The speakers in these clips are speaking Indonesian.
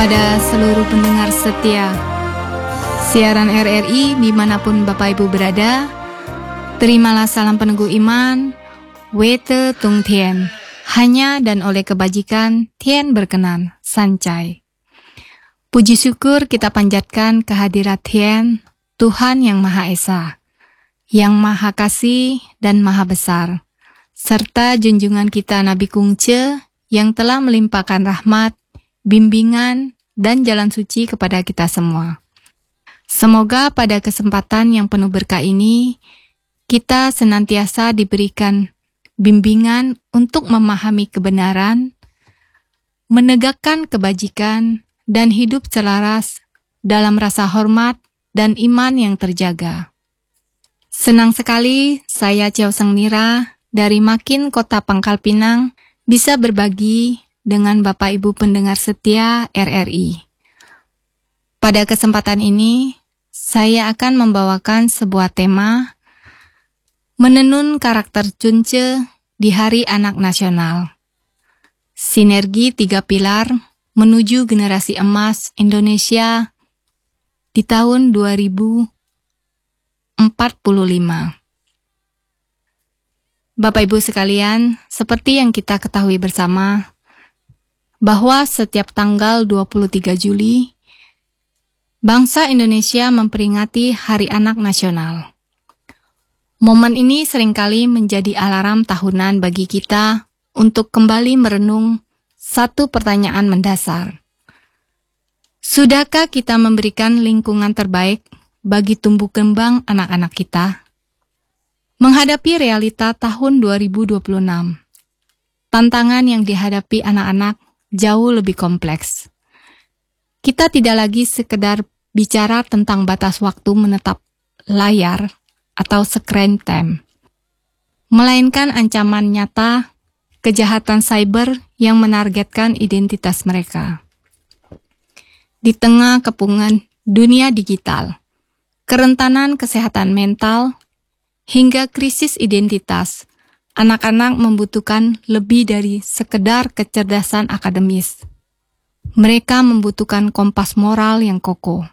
kepada seluruh pendengar setia siaran RRI dimanapun Bapak Ibu berada. Terimalah salam peneguh iman, Wete Tung Tien, hanya dan oleh kebajikan Tien berkenan, Sancai. Puji syukur kita panjatkan kehadirat Tien, Tuhan yang Maha Esa, yang Maha Kasih dan Maha Besar, serta junjungan kita Nabi Kungce yang telah melimpahkan rahmat, bimbingan, dan jalan suci kepada kita semua. Semoga pada kesempatan yang penuh berkah ini, kita senantiasa diberikan bimbingan untuk memahami kebenaran, menegakkan kebajikan, dan hidup selaras dalam rasa hormat dan iman yang terjaga. Senang sekali saya Ciao Seng Nira dari Makin Kota Pangkal Pinang bisa berbagi dengan Bapak Ibu pendengar setia RRI. Pada kesempatan ini, saya akan membawakan sebuah tema menenun karakter Chunche di Hari Anak Nasional. Sinergi 3 pilar menuju generasi emas Indonesia di tahun 2045. Bapak Ibu sekalian, seperti yang kita ketahui bersama, bahwa setiap tanggal 23 Juli, bangsa Indonesia memperingati Hari Anak Nasional. Momen ini seringkali menjadi alarm tahunan bagi kita untuk kembali merenung satu pertanyaan mendasar. Sudahkah kita memberikan lingkungan terbaik bagi tumbuh kembang anak-anak kita? Menghadapi realita tahun 2026, tantangan yang dihadapi anak-anak jauh lebih kompleks. Kita tidak lagi sekedar bicara tentang batas waktu menetap layar atau screen time, melainkan ancaman nyata kejahatan cyber yang menargetkan identitas mereka. Di tengah kepungan dunia digital, kerentanan kesehatan mental, hingga krisis identitas, anak-anak membutuhkan lebih dari sekedar kecerdasan akademis. Mereka membutuhkan kompas moral yang kokoh.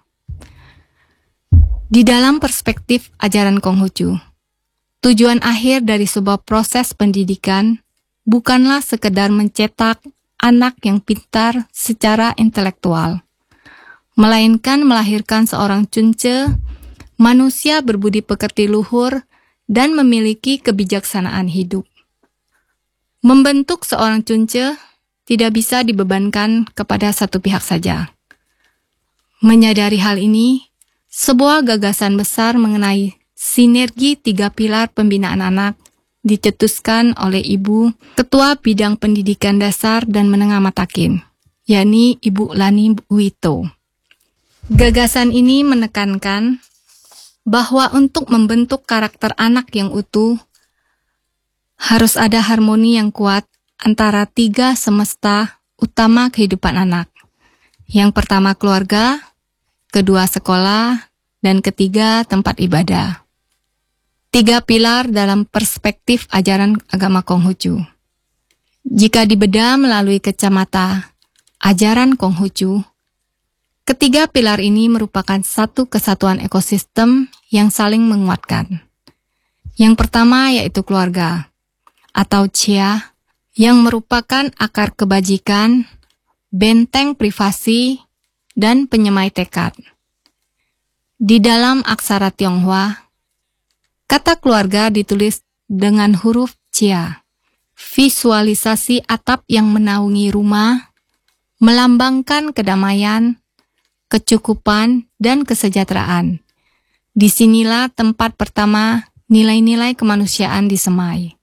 Di dalam perspektif ajaran Konghucu, tujuan akhir dari sebuah proses pendidikan bukanlah sekedar mencetak anak yang pintar secara intelektual, melainkan melahirkan seorang Chunche, manusia berbudi pekerti luhur dan memiliki kebijaksanaan hidup. Membentuk seorang Chunche tidak bisa dibebankan kepada satu pihak saja. Menyadari hal ini, sebuah gagasan besar mengenai sinergi 3 pilar pembinaan anak dicetuskan oleh Ibu Ketua Bidang Pendidikan Dasar dan Menengah Matakin, yakni Ibu Lani Wito. Gagasan ini menekankan bahwa untuk membentuk karakter anak yang utuh, harus ada harmoni yang kuat antara 3 semesta utama kehidupan anak. Yang pertama keluarga, kedua sekolah, dan ketiga tempat ibadah. 3 pilar dalam perspektif ajaran agama Konghucu. Jika dibedah melalui kacamata ajaran Konghucu, ketiga pilar ini merupakan satu kesatuan ekosistem yang saling menguatkan. Yang pertama yaitu keluarga, atau Chia, yang merupakan akar kebajikan, benteng privasi, dan penyemai tekad. Di dalam aksara Tionghoa, kata keluarga ditulis dengan huruf Chia. Visualisasi atap yang menaungi rumah, melambangkan kedamaian, kecukupan, dan kesejahteraan. Disinilah tempat pertama nilai-nilai kemanusiaan disemai.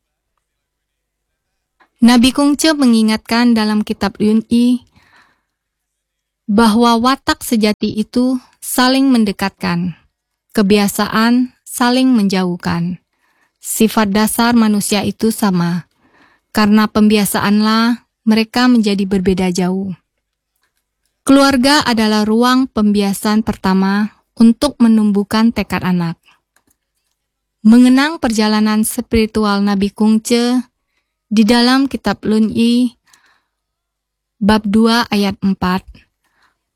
Nabi Kungce mengingatkan dalam kitab Yunyi bahwa watak sejati itu saling mendekatkan, kebiasaan saling menjauhkan. Sifat dasar manusia itu sama, karena pembiasaanlah mereka menjadi berbeda jauh. Keluarga adalah ruang pembiasaan pertama untuk menumbuhkan tekad anak. Mengenang perjalanan spiritual Nabi Kungce di dalam kitab Yunyi bab 2 ayat 4,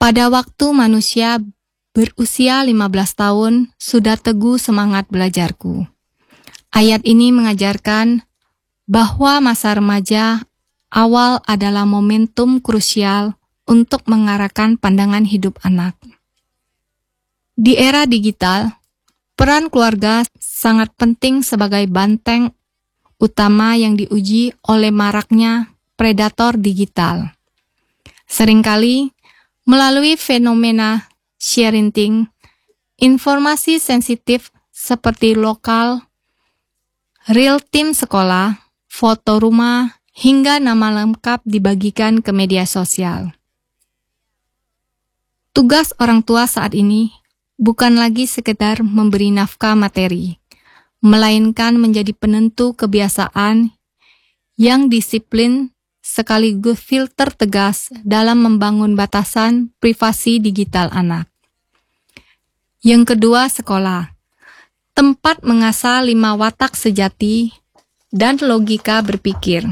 Pada waktu manusia berusia 15 tahun sudah teguh semangat belajarku. Ayat ini mengajarkan bahwa masa remaja awal adalah momentum krusial untuk mengarahkan pandangan hidup anak. Di era digital, peran keluarga sangat penting sebagai benteng utama yang diuji oleh maraknya predator digital. Seringkali, melalui fenomena sharing, informasi sensitif seperti lokal, real-time sekolah, foto rumah, hingga nama lengkap dibagikan ke media sosial. Tugas orang tua saat ini bukan lagi sekedar memberi nafkah materi, melainkan menjadi penentu kebiasaan yang disiplin sekaligus filter tegas dalam membangun batasan privasi digital anak. Yang kedua, sekolah. Tempat mengasah 5 watak sejati dan logika berpikir.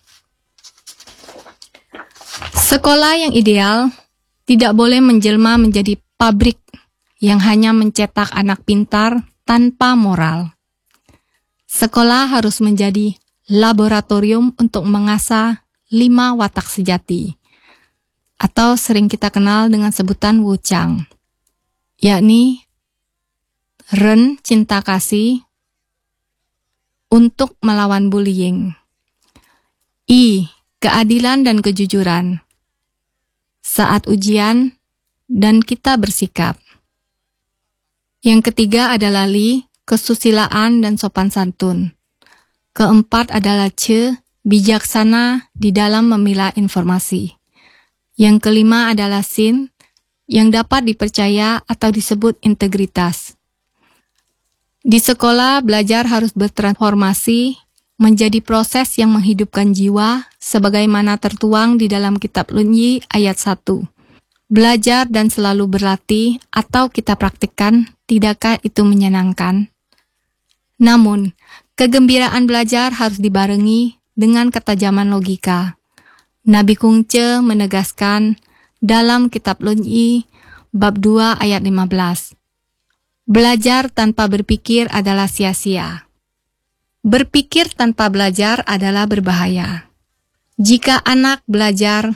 Sekolah yang ideal tidak boleh menjelma menjadi pabrik yang hanya mencetak anak pintar tanpa moral. Sekolah harus menjadi laboratorium untuk mengasah 5 watak sejati, atau sering kita kenal dengan sebutan wuchang, yakni Ren, cinta kasih, untuk melawan bullying. I, keadilan dan kejujuran, saat ujian dan kita bersikap. Yang ketiga adalah Li, kesusilaan dan sopan santun. Keempat adalah Ce, bijaksana di dalam memilah informasi. Yang kelima adalah Sin, yang dapat dipercaya atau disebut integritas. Di sekolah, belajar harus bertransformasi menjadi proses yang menghidupkan jiwa sebagaimana tertuang di dalam kitab Lunyi ayat 1. Belajar dan selalu berlatih atau kita praktikkan, tidakkah itu menyenangkan? Namun, kegembiraan belajar harus dibarengi dengan ketajaman logika. Nabi Kungce menegaskan dalam kitab Lunyi bab 2 ayat 15. Belajar tanpa berpikir adalah sia-sia. Berpikir tanpa belajar adalah berbahaya. Jika anak belajar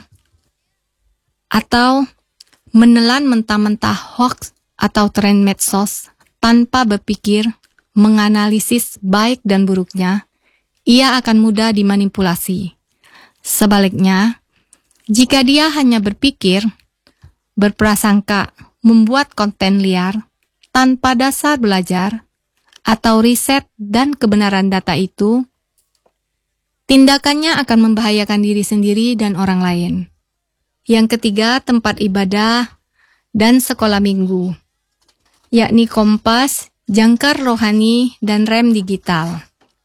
atau menelan mentah-mentah hoax atau tren medsos tanpa berpikir, menganalisis baik dan buruknya, ia akan mudah dimanipulasi. Sebaliknya, jika dia hanya berpikir, berprasangka, membuat konten liar, tanpa dasar belajar, atau riset dan kebenaran data itu, tindakannya akan membahayakan diri sendiri dan orang lain. Yang ketiga, tempat ibadah dan sekolah minggu, yakni Kompas, Jangkar Rohani, dan Rem Digital.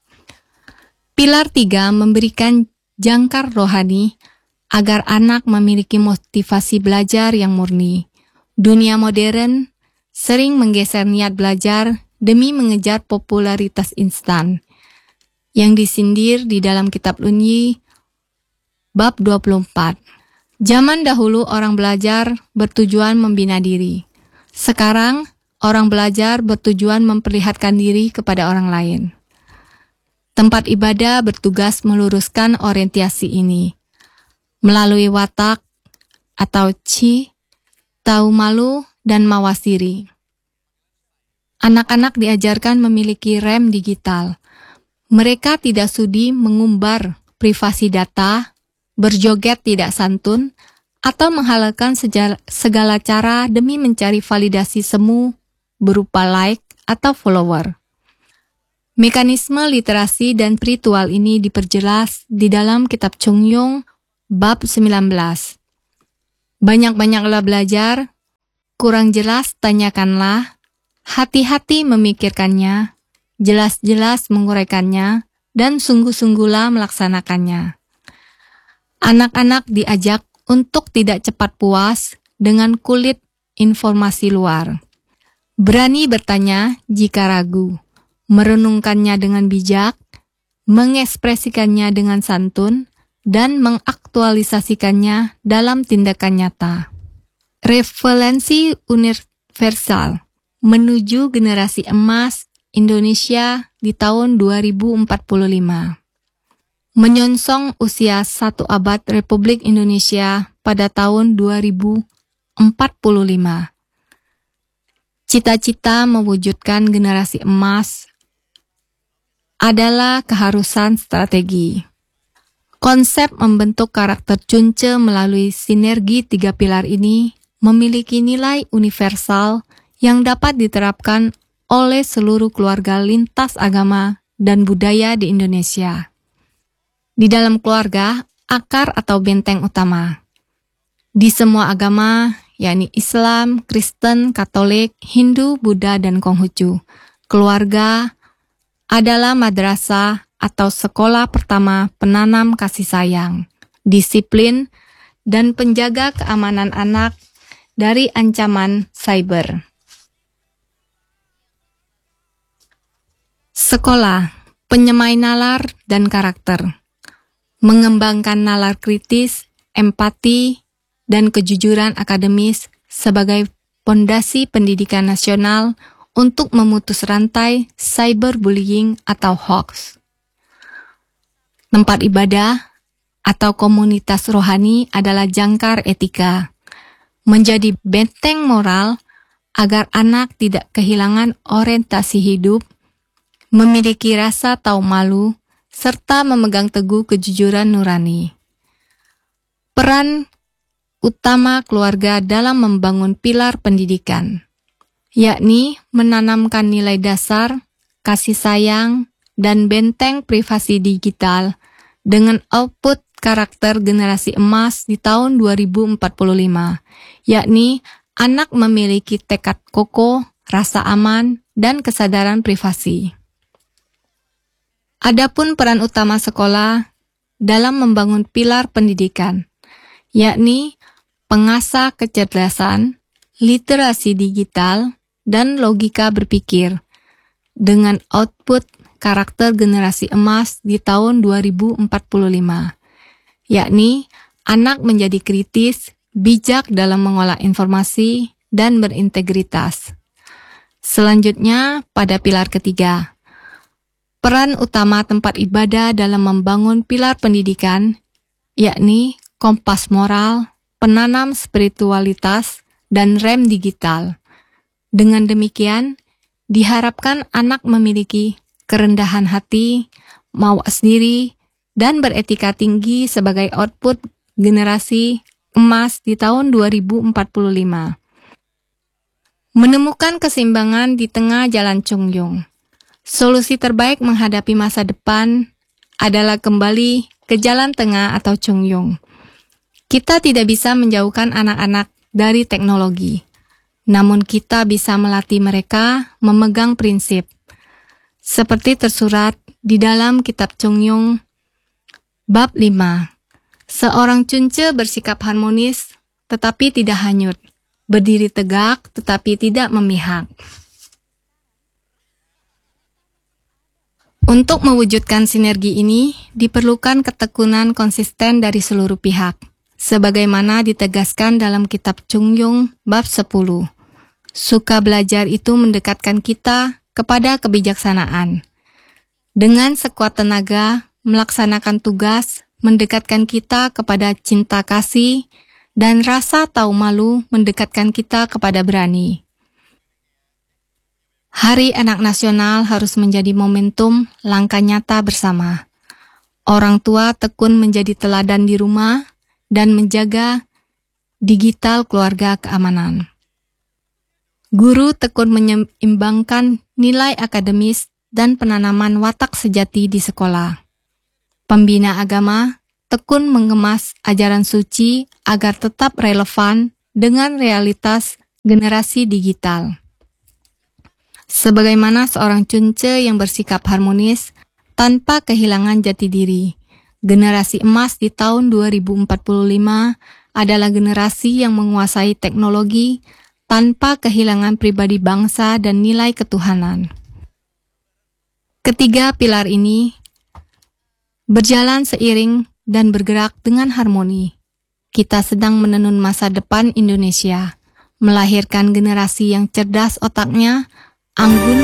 Pilar 3 memberikan jangkar rohani agar anak memiliki motivasi belajar yang murni. Dunia modern sering menggeser niat belajar demi mengejar popularitas instan, yang disindir di dalam kitab Lunyi bab 24. Zaman dahulu orang belajar bertujuan membina diri. Sekarang orang belajar bertujuan memperlihatkan diri kepada orang lain. Tempat ibadah bertugas meluruskan orientasi ini melalui watak atau Ci, tahu malu dan mawas diri. Anak-anak diajarkan memiliki rem digital. Mereka tidak sudi mengumbar privasi data, berjoget tidak santun, atau menghalalkan segala cara demi mencari validasi semu berupa like atau follower. Mekanisme literasi dan spiritual ini diperjelas di dalam kitab Chongyong bab 19. Banyak-banyaklah belajar, kurang jelas tanyakanlah, hati-hati memikirkannya, jelas-jelas menguraikannya, dan sungguh-sungguhlah melaksanakannya. Anak-anak diajak untuk tidak cepat puas dengan kulit informasi luar. Berani bertanya jika ragu, merenungkannya dengan bijak, mengekspresikannya dengan santun, dan mengaktualisasikannya dalam tindakan nyata. Referensi universal menuju generasi emas Indonesia di tahun 2045. Menyongsong usia 1 abad Republik Indonesia pada tahun 2045. Cita-cita mewujudkan generasi emas adalah keharusan strategi. Konsep membentuk karakter Chunche melalui sinergi 3 pilar ini memiliki nilai universal yang dapat diterapkan oleh seluruh keluarga lintas agama dan budaya di Indonesia. Di dalam keluarga, akar atau benteng utama. Di semua agama, yakni Islam, Kristen, Katolik, Hindu, Buddha, dan Konghucu, keluarga adalah madrasah atau sekolah pertama penanam kasih sayang, disiplin, dan penjaga keamanan anak dari ancaman cyber. Sekolah, penyemai nalar dan karakter, mengembangkan nalar kritis, empati, dan kejujuran akademis sebagai pondasi pendidikan nasional untuk memutus rantai cyberbullying atau hoax. Tempat ibadah atau komunitas rohani adalah jangkar etika, menjadi benteng moral agar anak tidak kehilangan orientasi hidup, memiliki rasa tahu malu, serta memegang teguh kejujuran nurani. Peran utama keluarga dalam membangun pilar pendidikan, yakni menanamkan nilai dasar, kasih sayang, dan benteng privasi digital dengan output karakter generasi emas di tahun 2045, yakni anak memiliki tekad kokoh, rasa aman, dan kesadaran privasi. Adapun peran utama sekolah dalam membangun pilar pendidikan, yakni pengasah kecerdasan, literasi digital, dan logika berpikir dengan output karakter generasi emas di tahun 2045, yakni anak menjadi kritis, bijak dalam mengolah informasi, dan berintegritas. Selanjutnya, pada pilar ketiga, peran utama tempat ibadah dalam membangun pilar pendidikan, yakni kompas moral, penanam spiritualitas, dan rem digital. Dengan demikian, diharapkan anak memiliki kerendahan hati, mawas diri, dan beretika tinggi sebagai output generasi emas di tahun 2045. Menemukan keseimbangan di tengah jalan Chongyong. Solusi terbaik menghadapi masa depan adalah kembali ke jalan tengah atau Chongyong. Kita tidak bisa menjauhkan anak-anak dari teknologi, namun kita bisa melatih mereka memegang prinsip seperti tersurat di dalam kitab Chongyong bab 5. Seorang Chunche bersikap harmonis tetapi tidak hanyut, berdiri tegak tetapi tidak memihak. Untuk mewujudkan sinergi ini, diperlukan ketekunan konsisten dari seluruh pihak, sebagaimana ditegaskan dalam kitab Chongyong bab 10. Suka belajar itu mendekatkan kita kepada kebijaksanaan. Dengan sekuat tenaga, melaksanakan tugas, mendekatkan kita kepada cinta kasih, dan rasa tahu malu mendekatkan kita kepada berani. Hari Anak Nasional harus menjadi momentum langkah nyata bersama. Orang tua tekun menjadi teladan di rumah dan menjaga digital keluarga keamanan. Guru tekun menyeimbangkan nilai akademis dan penanaman watak sejati di sekolah. Pembina agama tekun mengemas ajaran suci agar tetap relevan dengan realitas generasi digital. Sebagaimana seorang Chunche yang bersikap harmonis tanpa kehilangan jati diri, generasi emas di tahun 2045 adalah generasi yang menguasai teknologi tanpa kehilangan pribadi bangsa dan nilai ketuhanan. Ketiga pilar ini berjalan seiring dan bergerak dengan harmoni. Kita sedang menenun masa depan Indonesia melahirkan generasi yang cerdas otaknya, anggun